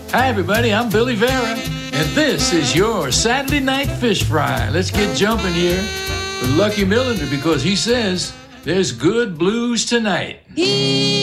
Hi, everybody. I'm Billy Vera, and this is your Saturday Night Fish Fry. Let's get jumping here with Lucky Millender because he says there's good blues tonight.